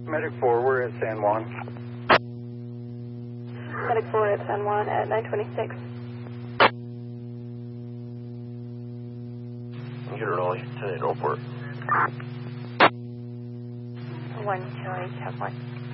Medic 4, we're at San Juan. Medic 4 at San Juan at 926. Get her early to the airport. 1 Charlie, have 1.